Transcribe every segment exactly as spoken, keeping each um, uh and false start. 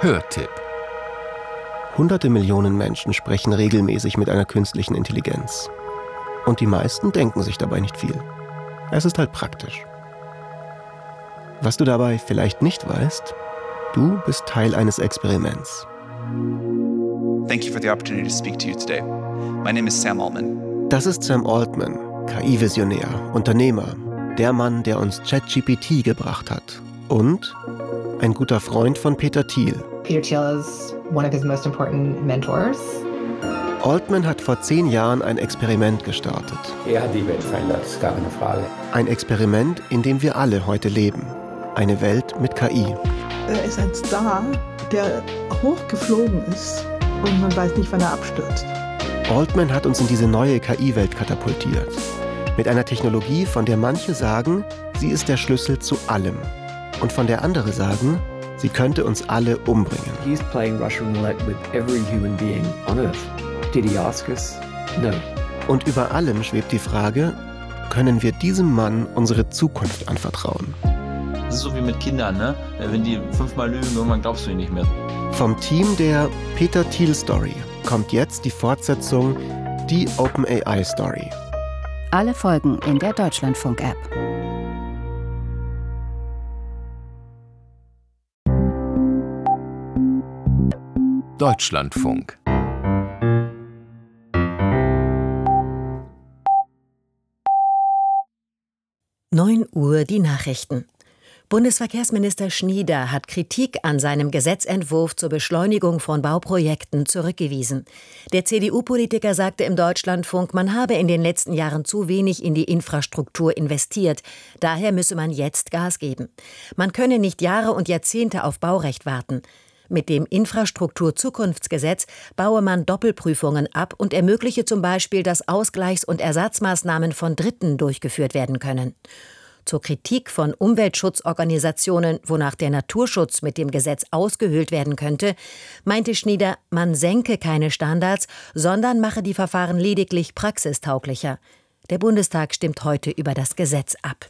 Hörtipp. Hunderte Millionen Menschen sprechen regelmäßig mit einer künstlichen Intelligenz. Und die meisten denken sich dabei nicht viel. Es ist halt praktisch. Was du dabei vielleicht nicht weißt, du bist Teil eines Experiments. Thank you for the opportunity to speak to you today. My name is Sam Altman. Das ist Sam Altman, K I-Visionär, Unternehmer, der Mann, der uns ChatGPT gebracht hat. Und ein guter Freund von Peter Thiel. Peter Thiel is one of his most important mentors. Altman hat vor zehn Jahren ein Experiment gestartet. Er hat die Welt verändert, ist gar keine Frage. Ein Experiment, in dem wir alle heute leben. Eine Welt mit K I. Er ist ein Star, der hochgeflogen ist und man weiß nicht, wann er abstürzt. Altman hat uns in diese neue K I-Welt katapultiert. Mit einer Technologie, von der manche sagen, sie ist der Schlüssel zu allem. Und von der andere sagen, sie könnte uns alle umbringen. He's playing Russian roulette with every human being on Earth. Did he ask us? No. Und über allem schwebt die Frage, können wir diesem Mann unsere Zukunft anvertrauen? Das ist so wie mit Kindern, ne? Wenn die fünfmal lügen, irgendwann glaubst du ihnen nicht mehr. Vom Team der Peter Thiel Story kommt jetzt die Fortsetzung, die OpenAI Story. Alle Folgen in der Deutschlandfunk-App. Deutschlandfunk. neun Uhr die Nachrichten. Bundesverkehrsminister Schnieder hat Kritik an seinem Gesetzentwurf zur Beschleunigung von Bauprojekten zurückgewiesen. Der C D U-Politiker sagte im Deutschlandfunk, man habe in den letzten Jahren zu wenig in die Infrastruktur investiert. Daher müsse man jetzt Gas geben. Man könne nicht Jahre und Jahrzehnte auf Baurecht warten. Mit dem Infrastrukturzukunftsgesetz baue man Doppelprüfungen ab und ermögliche zum Beispiel, dass Ausgleichs- und Ersatzmaßnahmen von Dritten durchgeführt werden können. Zur Kritik von Umweltschutzorganisationen, wonach der Naturschutz mit dem Gesetz ausgehöhlt werden könnte, meinte Schnieder, man senke keine Standards, sondern mache die Verfahren lediglich praxistauglicher. Der Bundestag stimmt heute über das Gesetz ab.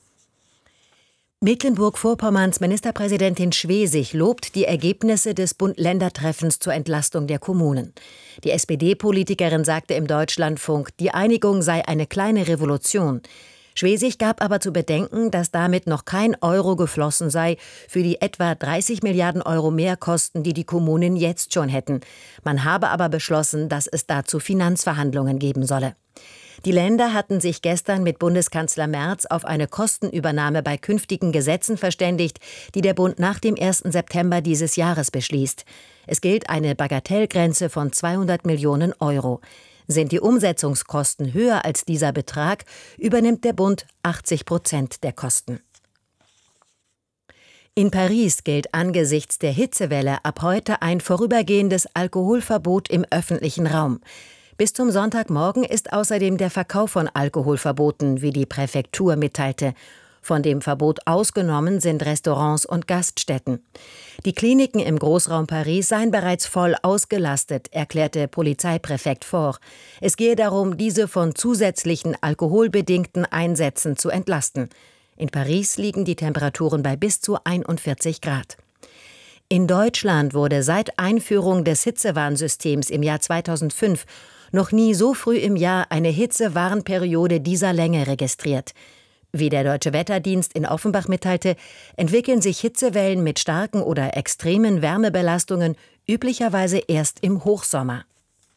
Mecklenburg-Vorpommerns Ministerpräsidentin Schwesig lobt die Ergebnisse des Bund-Länder-Treffens zur Entlastung der Kommunen. Die S P D-Politikerin sagte im Deutschlandfunk, die Einigung sei eine kleine Revolution. Schwesig gab aber zu bedenken, dass damit noch kein Euro geflossen sei für die etwa dreißig Milliarden Euro Mehrkosten, die die Kommunen jetzt schon hätten. Man habe aber beschlossen, dass es dazu Finanzverhandlungen geben solle. Die Länder hatten sich gestern mit Bundeskanzler Merz auf eine Kostenübernahme bei künftigen Gesetzen verständigt, die der Bund nach dem ersten September dieses Jahres beschließt. Es gilt eine Bagatellgrenze von zweihundert Millionen Euro. Sind die Umsetzungskosten höher als dieser Betrag, übernimmt der Bund achtzig Prozent der Kosten. In Paris gilt angesichts der Hitzewelle ab heute ein vorübergehendes Alkoholverbot im öffentlichen Raum. Bis zum Sonntagmorgen ist außerdem der Verkauf von Alkohol verboten, wie die Präfektur mitteilte. Von dem Verbot ausgenommen sind Restaurants und Gaststätten. Die Kliniken im Großraum Paris seien bereits voll ausgelastet, erklärte Polizeipräfekt Faure. Es gehe darum, diese von zusätzlichen alkoholbedingten Einsätzen zu entlasten. In Paris liegen die Temperaturen bei bis zu einundvierzig Grad. In Deutschland wurde seit Einführung des Hitzewarnsystems im Jahr zweitausendfünf noch nie so früh im Jahr eine Hitzewarnperiode dieser Länge registriert. Wie der Deutsche Wetterdienst in Offenbach mitteilte, entwickeln sich Hitzewellen mit starken oder extremen Wärmebelastungen üblicherweise erst im Hochsommer.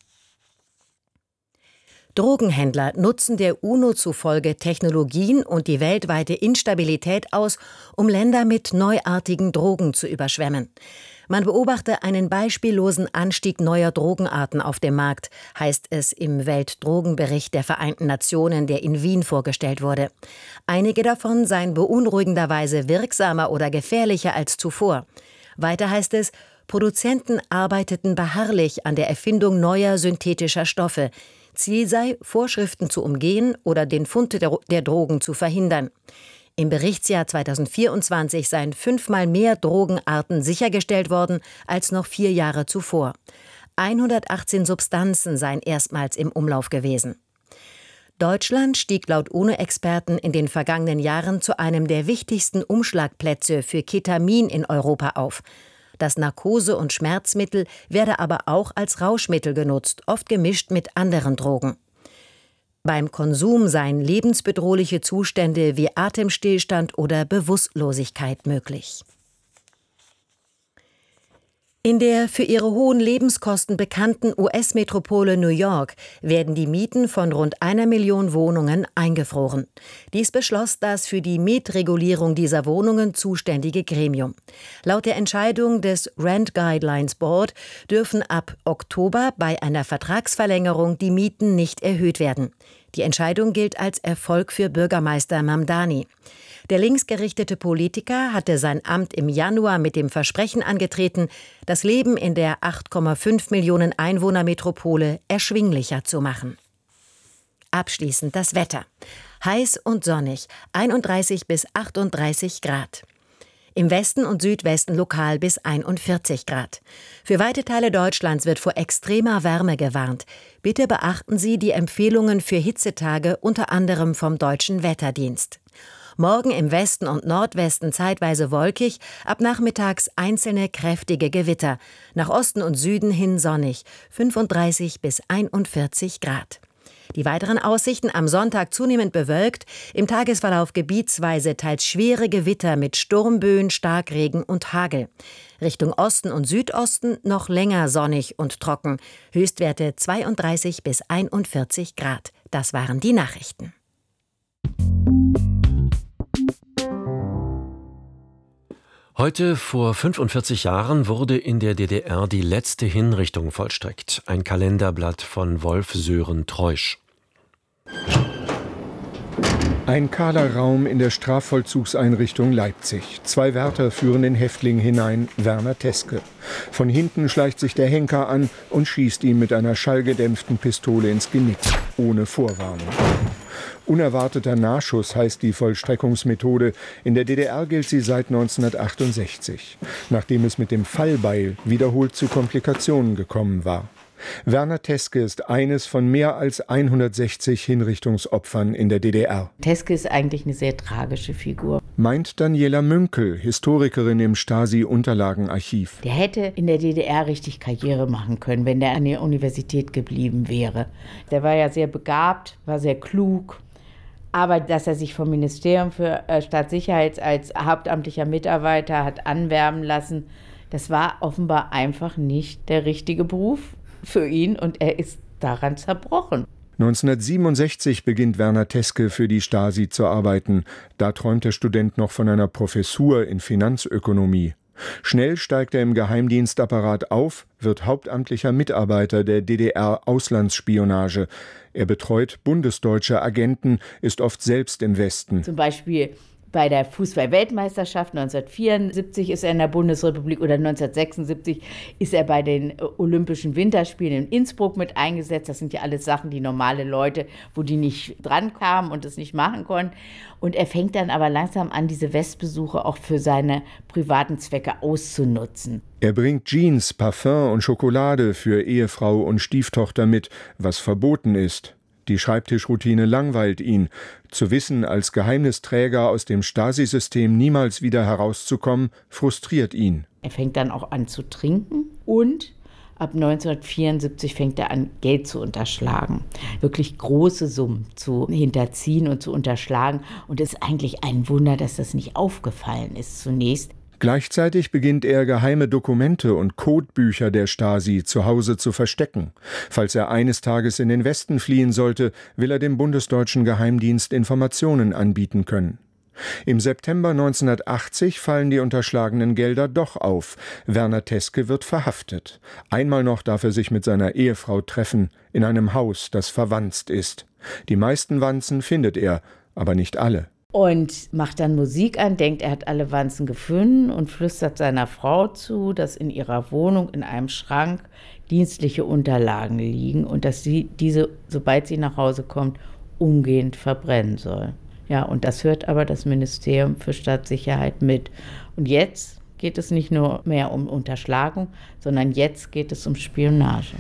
Drogenhändler nutzen der UNO zufolge Technologien und die weltweite Instabilität aus, um Länder mit neuartigen Drogen zu überschwemmen. Man beobachte einen beispiellosen Anstieg neuer Drogenarten auf dem Markt, heißt es im Weltdrogenbericht der Vereinten Nationen, der in Wien vorgestellt wurde. Einige davon seien beunruhigenderweise wirksamer oder gefährlicher als zuvor. Weiter heißt es, Produzenten arbeiteten beharrlich an der Erfindung neuer synthetischer Stoffe. Ziel sei, Vorschriften zu umgehen oder den Fund der, der Drogen zu verhindern. Im Berichtsjahr zweitausendvierundzwanzig seien fünfmal mehr Drogenarten sichergestellt worden als noch vier Jahre zuvor. hundertachtzehn Substanzen seien erstmals im Umlauf gewesen. Deutschland stieg laut UNO-Experten in den vergangenen Jahren zu einem der wichtigsten Umschlagplätze für Ketamin in Europa auf. Das Narkose- und Schmerzmittel werde aber auch als Rauschmittel genutzt, oft gemischt mit anderen Drogen. Beim Konsum seien lebensbedrohliche Zustände wie Atemstillstand oder Bewusstlosigkeit möglich. In der für ihre hohen Lebenskosten bekannten U S-Metropole New York werden die Mieten von rund einer Million Wohnungen eingefroren. Dies beschloss das für die Mietregulierung dieser Wohnungen zuständige Gremium. Laut der Entscheidung des Rent Guidelines Board dürfen ab Oktober bei einer Vertragsverlängerung die Mieten nicht erhöht werden. Die Entscheidung gilt als Erfolg für Bürgermeister Mamdani. Der linksgerichtete Politiker hatte sein Amt im Januar mit dem Versprechen angetreten, das Leben in der acht Komma fünf Millionen Einwohner-Metropole erschwinglicher zu machen. Abschließend das Wetter. Heiß und sonnig, einunddreißig bis achtunddreißig Grad. Im Westen und Südwesten lokal bis einundvierzig Grad. Für weite Teile Deutschlands wird vor extremer Wärme gewarnt. Bitte beachten Sie die Empfehlungen für Hitzetage, unter anderem vom Deutschen Wetterdienst. Morgen im Westen und Nordwesten zeitweise wolkig, ab nachmittags einzelne kräftige Gewitter. Nach Osten und Süden hin sonnig, fünfunddreißig bis einundvierzig Grad. Die weiteren Aussichten am Sonntag zunehmend bewölkt, im Tagesverlauf gebietsweise teils schwere Gewitter mit Sturmböen, Starkregen und Hagel. Richtung Osten und Südosten noch länger sonnig und trocken. Höchstwerte zweiunddreißig bis einundvierzig Grad. Das waren die Nachrichten. Heute vor fünfundvierzig Jahren wurde in der D D R die letzte Hinrichtung vollstreckt. Ein Kalenderblatt von Wolf-Sören Treusch. Ein kahler Raum in der Strafvollzugseinrichtung Leipzig. Zwei Wärter führen den Häftling hinein, Werner Teske. Von hinten schleicht sich der Henker an und schießt ihm mit einer schallgedämpften Pistole ins Genick, ohne Vorwarnung. Unerwarteter Nahschuss heißt die Vollstreckungsmethode. In der D D R gilt sie seit neunzehnhundertachtundsechzig, nachdem es mit dem Fallbeil wiederholt zu Komplikationen gekommen war. Werner Teske ist eines von mehr als hundertsechzig Hinrichtungsopfern in der D D R. Teske ist eigentlich eine sehr tragische Figur. Meint Daniela Münkel, Historikerin im Stasi-Unterlagenarchiv. Der hätte in der D D R richtig Karriere machen können, wenn der an der Universität geblieben wäre. Der war ja sehr begabt, war sehr klug. Aber dass er sich vom Ministerium für Staatssicherheit als hauptamtlicher Mitarbeiter hat anwerben lassen, das war offenbar einfach nicht der richtige Beruf für ihn und er ist daran zerbrochen. neunzehnhundertsiebenundsechzig beginnt Werner Teske für die Stasi zu arbeiten. Da träumt der Student noch von einer Professur in Finanzökonomie. Schnell steigt er im Geheimdienstapparat auf, wird hauptamtlicher Mitarbeiter der D D R-Auslandsspionage. Er betreut bundesdeutsche Agenten, ist oft selbst im Westen. Zum Beispiel bei der Fußball-Weltmeisterschaft neunzehnhundertvierundsiebzig ist er in der Bundesrepublik oder neunzehnhundertsechsundsiebzig ist er bei den Olympischen Winterspielen in Innsbruck mit eingesetzt. Das sind ja alles Sachen, die normale Leute, wo die nicht drankamen und es nicht machen konnten. Und er fängt dann aber langsam an, diese Westbesuche auch für seine privaten Zwecke auszunutzen. Er bringt Jeans, Parfum und Schokolade für Ehefrau und Stieftochter mit, was verboten ist. Die Schreibtischroutine langweilt ihn. Zu wissen, als Geheimnisträger aus dem Stasi-System niemals wieder herauszukommen, frustriert ihn. Er fängt dann auch an zu trinken und ab neunzehnhundertvierundsiebzig fängt er an, Geld zu unterschlagen. Wirklich große Summen zu hinterziehen und zu unterschlagen. Und es ist eigentlich ein Wunder, dass das nicht aufgefallen ist zunächst. Gleichzeitig beginnt er, geheime Dokumente und Codebücher der Stasi zu Hause zu verstecken. Falls er eines Tages in den Westen fliehen sollte, will er dem bundesdeutschen Geheimdienst Informationen anbieten können. Im September neunzehnhundertachtzig fallen die unterschlagenen Gelder doch auf. Werner Teske wird verhaftet. Einmal noch darf er sich mit seiner Ehefrau treffen, in einem Haus, das verwanzt ist. Die meisten Wanzen findet er, aber nicht alle. Und macht dann Musik an, denkt, er hat alle Wanzen gefunden und flüstert seiner Frau zu, dass in ihrer Wohnung in einem Schrank dienstliche Unterlagen liegen und dass sie diese, sobald sie nach Hause kommt, umgehend verbrennen soll. Ja, und das hört aber das Ministerium für Staatssicherheit mit. Und jetzt geht es nicht nur mehr um Unterschlagung, sondern jetzt geht es um Spionage.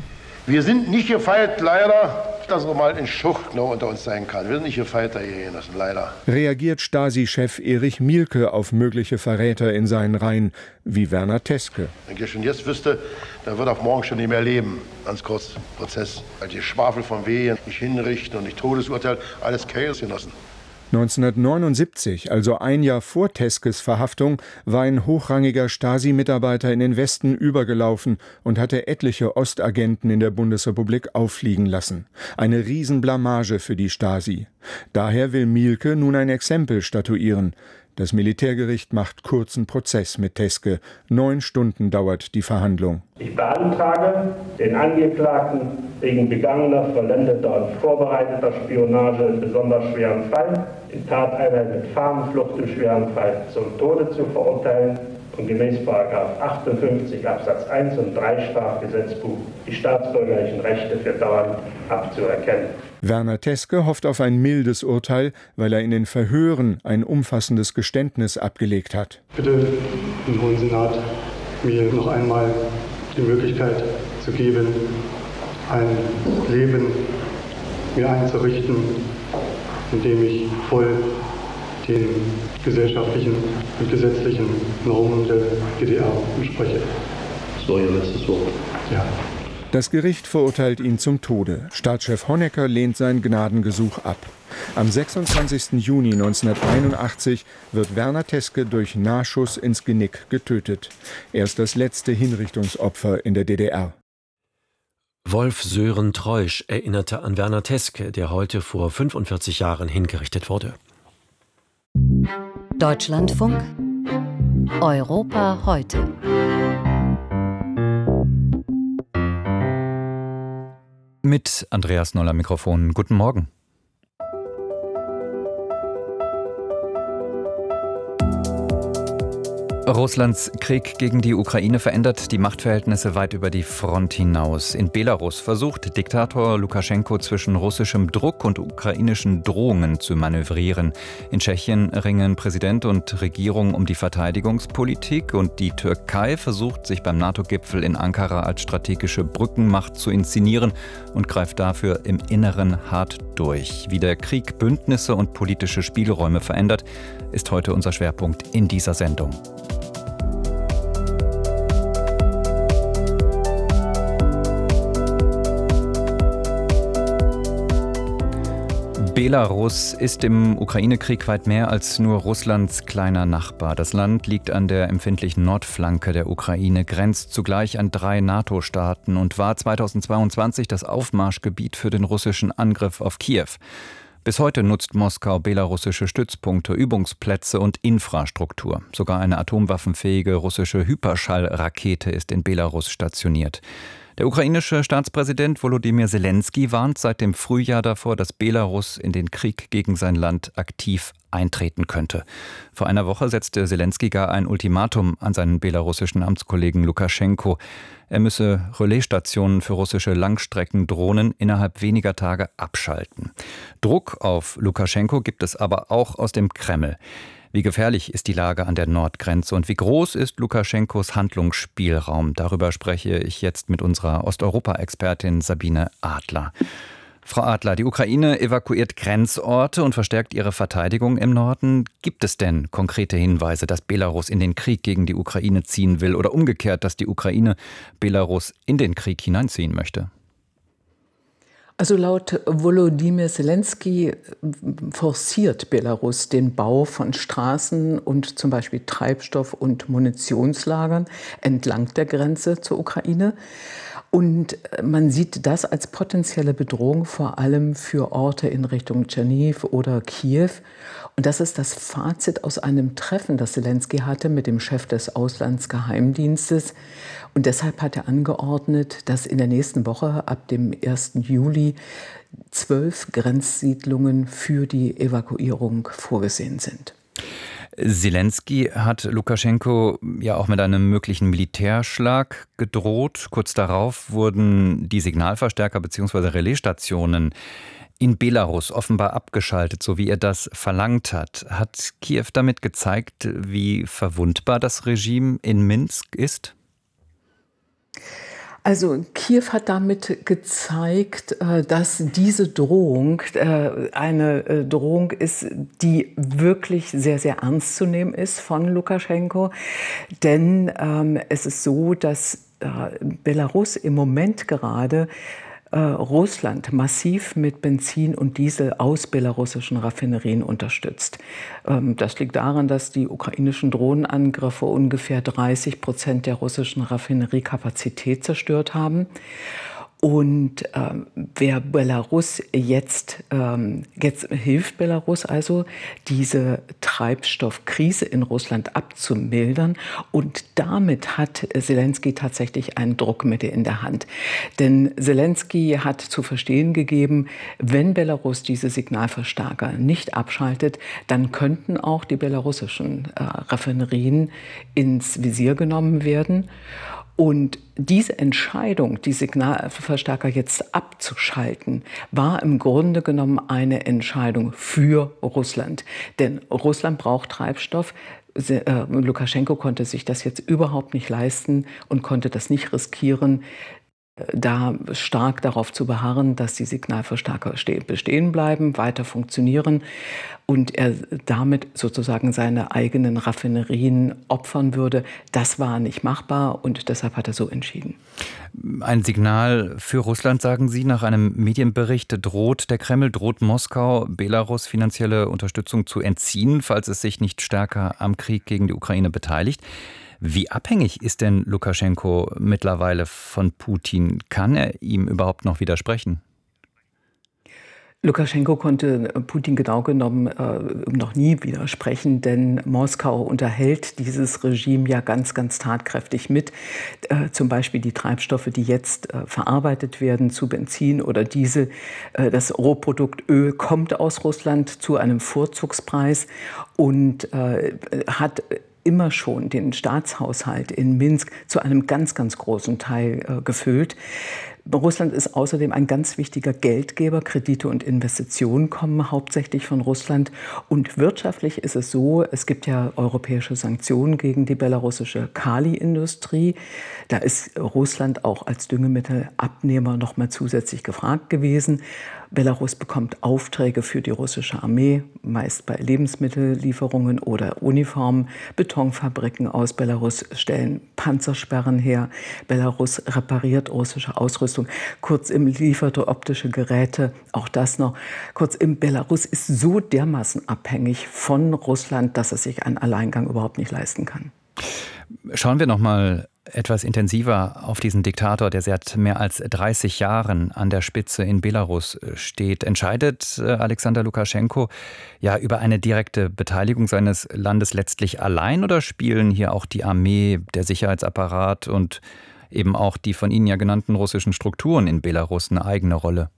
Wir sind nicht gefeit, leider, dass er mal ein Schucht noch unter uns sein kann. Wir sind nicht gefeit, da hier lassen, leider. Reagiert Stasi-Chef Erich Mielke auf mögliche Verräter in seinen Reihen, wie Werner Teske. Wenn ich schon jetzt wüsste, dann wird auch morgen schon nicht mehr leben. Ganz kurz, Prozess. Also die Schwafel von Wehen, nicht hinrichten und nicht Todesurteil, alles Chaos genossen. neunzehnhundertneunundsiebzig, also ein Jahr vor Teskes Verhaftung, war ein hochrangiger Stasi-Mitarbeiter in den Westen übergelaufen und hatte etliche Ostagenten in der Bundesrepublik auffliegen lassen. Eine Riesenblamage für die Stasi. Daher will Mielke nun ein Exempel statuieren. Das Militärgericht macht kurzen Prozess mit Teske. Neun Stunden dauert die Verhandlung. Ich beantrage, den Angeklagten wegen begangener, vollendeter und vorbereiteter Spionage im besonders schweren Fall, in Tateinheit mit Fahnenflucht im schweren Fall, zum Tode zu verurteilen und gemäß Paragraph achtundfünfzig Absatz eins und drei Strafgesetzbuch die staatsbürgerlichen Rechte für dauernd abzuerkennen. Werner Teske hofft auf ein mildes Urteil, weil er in den Verhören ein umfassendes Geständnis abgelegt hat. Bitte im Hohen Senat mir noch einmal die Möglichkeit zu geben, ein Leben mir einzurichten, in dem ich voll den gesellschaftlichen und gesetzlichen Normen der D D R entspreche. Das war Ihr letztes Wort. Ja. Das Gericht verurteilt ihn zum Tode. Staatschef Honecker lehnt sein Gnadengesuch ab. Am sechsundzwanzigsten Juni neunzehnhunderteinundachtzig wird Werner Teske durch Nahschuss ins Genick getötet. Er ist das letzte Hinrichtungsopfer in der D D R. Wolf-Sören Treusch erinnerte an Werner Teske, der heute vor fünfundvierzig Jahren hingerichtet wurde. Deutschlandfunk Europa heute. Mit Andreas Noll am Mikrofon. Guten Morgen. Russlands Krieg gegen die Ukraine verändert die Machtverhältnisse weit über die Front hinaus. In Belarus versucht Diktator Lukaschenko zwischen russischem Druck und ukrainischen Drohungen zu manövrieren. In Tschechien ringen Präsident und Regierung um die Verteidigungspolitik und die Türkei versucht, sich beim NATO-Gipfel in Ankara als strategische Brückenmacht zu inszenieren und greift dafür im Inneren hart durch. Wie der Krieg Bündnisse und politische Spielräume verändert, ist heute unser Schwerpunkt in dieser Sendung. Belarus ist im Ukraine-Krieg weit mehr als nur Russlands kleiner Nachbar. Das Land liegt an der empfindlichen Nordflanke der Ukraine, grenzt zugleich an drei NATO-Staaten und war zweitausendzweiundzwanzig das Aufmarschgebiet für den russischen Angriff auf Kiew. Bis heute nutzt Moskau belarussische Stützpunkte, Übungsplätze und Infrastruktur. Sogar eine atomwaffenfähige russische Hyperschallrakete ist in Belarus stationiert. Der ukrainische Staatspräsident Volodymyr Zelensky warnt seit dem Frühjahr davor, dass Belarus in den Krieg gegen sein Land aktiv eintreten könnte. Vor einer Woche setzte Zelensky gar ein Ultimatum an seinen belarussischen Amtskollegen Lukaschenko. Er müsse Relaisstationen für russische Langstreckendrohnen innerhalb weniger Tage abschalten. Druck auf Lukaschenko gibt es aber auch aus dem Kreml. Wie gefährlich ist die Lage an der Nordgrenze und wie groß ist Lukaschenkos Handlungsspielraum? Darüber spreche ich jetzt mit unserer Osteuropa-Expertin Sabine Adler. Frau Adler, die Ukraine evakuiert Grenzorte und verstärkt ihre Verteidigung im Norden. Gibt es denn konkrete Hinweise, dass Belarus in den Krieg gegen die Ukraine ziehen will oder umgekehrt, dass die Ukraine Belarus in den Krieg hineinziehen möchte? Also laut Volodymyr Zelensky forciert Belarus den Bau von Straßen und zum Beispiel Treibstoff- und Munitionslagern entlang der Grenze zur Ukraine. Und man sieht das als potenzielle Bedrohung vor allem für Orte in Richtung Tscherniw oder Kiew. Und das ist das Fazit aus einem Treffen, das Zelensky hatte mit dem Chef des Auslandsgeheimdienstes. Und deshalb hat er angeordnet, dass in der nächsten Woche ab dem ersten Juli zwölf Grenzsiedlungen für die Evakuierung vorgesehen sind. Zelensky hat Lukaschenko ja auch mit einem möglichen Militärschlag gedroht. Kurz darauf wurden die Signalverstärker bzw. Relaisstationen in Belarus offenbar abgeschaltet, so wie er das verlangt hat. Hat Kiew damit gezeigt, wie verwundbar das Regime in Minsk ist? Also Kiew hat damit gezeigt, dass diese Drohung eine Drohung ist, die wirklich sehr, sehr ernst zu nehmen ist von Lukaschenko. Denn ähm, es ist so, dass äh, Belarus im Moment gerade äh, Russland massiv mit Benzin und Diesel aus belarussischen Raffinerien unterstützt. Ähm, das liegt daran, dass die ukrainischen Drohnenangriffe ungefähr dreißig Prozent der russischen Raffineriekapazität zerstört haben. Und ähm, wer Belarus jetzt, ähm, jetzt hilft Belarus also, diese Treibstoffkrise in Russland abzumildern. Und damit hat Selenskyj tatsächlich ein Druckmittel in der Hand. Denn Selenskyj hat zu verstehen gegeben, wenn Belarus diese Signalverstärker nicht abschaltet, dann könnten auch die belarussischen äh, Raffinerien ins Visier genommen werden. Und diese Entscheidung, die Signalverstärker jetzt abzuschalten, war im Grunde genommen eine Entscheidung für Russland. Denn Russland braucht Treibstoff. Lukaschenko konnte sich das jetzt überhaupt nicht leisten und konnte das nicht riskieren, da stark darauf zu beharren, dass die Signalverstärker bestehen bleiben, weiter funktionieren und er damit sozusagen seine eigenen Raffinerien opfern würde. Das war nicht machbar und deshalb hat er so entschieden. Ein Signal für Russland, sagen Sie. Nach einem Medienbericht droht der Kreml, droht Moskau, Belarus finanzielle Unterstützung zu entziehen, falls es sich nicht stärker am Krieg gegen die Ukraine beteiligt. Wie abhängig ist denn Lukaschenko mittlerweile von Putin? Kann er ihm überhaupt noch widersprechen? Lukaschenko konnte Putin genau genommen äh, noch nie widersprechen, denn Moskau unterhält dieses Regime ja ganz, ganz tatkräftig mit. Äh, zum Beispiel die Treibstoffe, die jetzt äh, verarbeitet werden zu Benzin oder Diesel. Äh, das Rohprodukt Öl kommt aus Russland zu einem Vorzugspreis und äh, hat immer schon den Staatshaushalt in Minsk zu einem ganz, ganz großen Teil äh, gefüllt. Russland ist außerdem ein ganz wichtiger Geldgeber. Kredite und Investitionen kommen hauptsächlich von Russland. Und wirtschaftlich ist es so, es gibt ja europäische Sanktionen gegen die belarussische Kali-Industrie. Da ist Russland auch als Düngemittelabnehmer noch mal zusätzlich gefragt gewesen. Belarus bekommt Aufträge für die russische Armee, meist bei Lebensmittellieferungen oder Uniformen. Betonfabriken aus Belarus stellen Panzersperren her. Belarus repariert russische Ausrüstung. Kurzum, lieferte optische Geräte, auch das noch. Kurzum, Belarus ist so dermaßen abhängig von Russland, dass es sich einen Alleingang überhaupt nicht leisten kann. Schauen wir noch mal etwas intensiver auf diesen Diktator, der seit mehr als dreißig Jahren an der Spitze in Belarus steht. Entscheidet Alexander Lukaschenko ja über eine direkte Beteiligung seines Landes letztlich allein oder spielen hier auch die Armee, der Sicherheitsapparat und eben auch die von Ihnen ja genannten russischen Strukturen in Belarus eine eigene Rolle?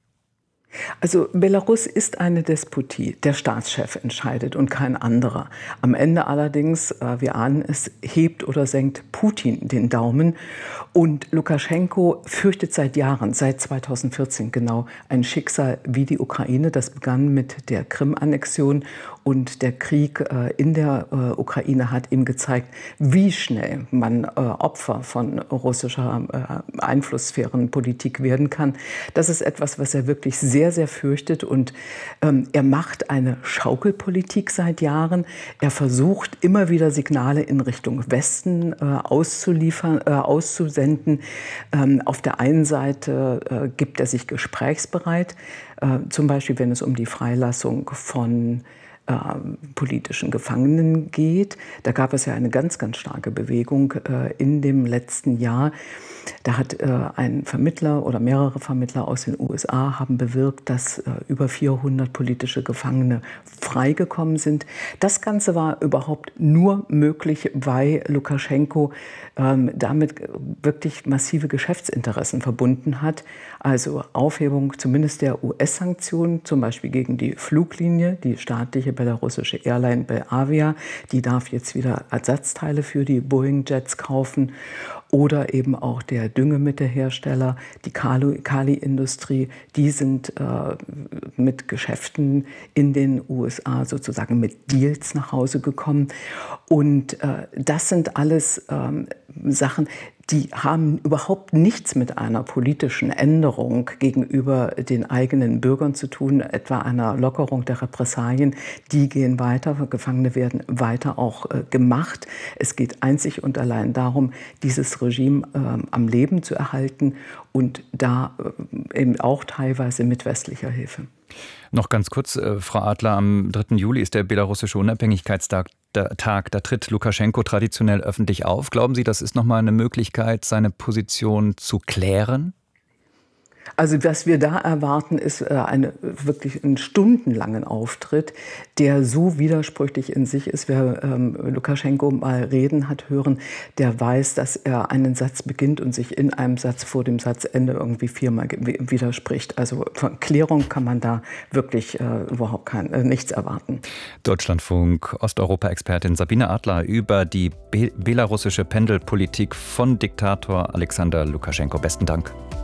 Also Belarus ist eine Despotie. Der Staatschef entscheidet und kein anderer. Am Ende allerdings, wir ahnen es, hebt oder senkt Putin den Daumen. Und Lukaschenko fürchtet seit Jahren, seit zweitausendvierzehn genau, ein Schicksal wie die Ukraine. Das begann mit der Krim-Annexion und der Krieg in der Ukraine hat ihm gezeigt, wie schnell man Opfer von russischer Einflusssphärenpolitik werden kann. Das ist etwas, was er wirklich sehr, sehr fürchtet und ähm, er macht eine Schaukelpolitik seit Jahren. Er versucht immer wieder Signale in Richtung Westen äh, auszuliefern, äh, auszusenden. Ähm, auf der einen Seite äh, gibt er sich gesprächsbereit, äh, zum Beispiel wenn es um die Freilassung von Äh, politischen Gefangenen geht. Da gab es ja eine ganz, ganz starke Bewegung äh, in dem letzten Jahr. Da hat äh, ein Vermittler oder mehrere Vermittler aus den U S A haben bewirkt, dass äh, über vierhundert politische Gefangene freigekommen sind. Das Ganze war überhaupt nur möglich, weil Lukaschenko ähm, damit wirklich massive Geschäftsinteressen verbunden hat. Also Aufhebung zumindest der U S-Sanktionen, zum Beispiel gegen die Fluglinie, die staatliche belarussische Airline Belavia, die darf jetzt wieder Ersatzteile für die Boeing-Jets kaufen. Oder eben auch der Düngemittelhersteller, die Kali-Industrie, die sind äh, mit Geschäften in den U S A sozusagen mit Deals nach Hause gekommen. Und äh, das sind alles ähm, Sachen, die haben überhaupt nichts mit einer politischen Änderung gegenüber den eigenen Bürgern zu tun, etwa einer Lockerung der Repressalien. Die gehen weiter, Gefangene werden weiter auch äh, gemacht. Es geht einzig und allein darum, dieses Regime äh, am Leben zu erhalten und da äh, eben auch teilweise mit westlicher Hilfe. Noch ganz kurz, äh, Frau Adler, am dritten Juli ist der belarussische Unabhängigkeitstag. Tag, da tritt Lukaschenko traditionell öffentlich auf. Glauben Sie, das ist nochmal eine Möglichkeit, seine Position zu klären? Also was wir da erwarten, ist äh, eine, wirklich einen stundenlangen Auftritt, der so widersprüchlich in sich ist. Wer ähm, Lukaschenko mal reden hat hören, der weiß, dass er einen Satz beginnt und sich in einem Satz vor dem Satzende irgendwie viermal widerspricht. Also von Klärung kann man da wirklich äh, überhaupt kein, äh, nichts erwarten. Deutschlandfunk Osteuropa-Expertin Sabine Adler über die be- belarussische Pendelpolitik von Diktator Alexander Lukaschenko. Besten Dank.